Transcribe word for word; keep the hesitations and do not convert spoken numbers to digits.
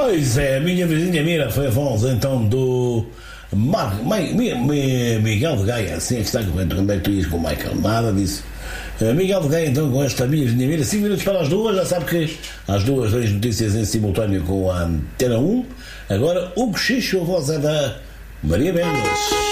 Pois é, a minha vizinha Mira foi a voz então do Mar... Mi- Mi- Mi- Miguel de Gaia. Assim é que está, onde é que tu ias com o Michael? Nada disso. Uh, Miguel de Gaia então com esta minha vizinha Mira, cinco minutos para as duas, já sabe que às duas tens notícias em simultâneo com a Antena um. Agora o Cochicho, a voz é da Maria Mendes.